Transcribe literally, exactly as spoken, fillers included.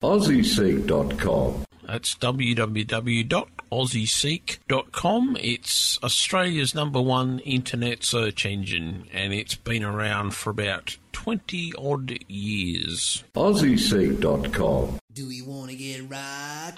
aussie seek dot com. That's w w w dot aussie seek dot com. It's Australia's number one internet search engine, and it's been around for about twenty odd years. aussie seek dot com. Do we want to get right?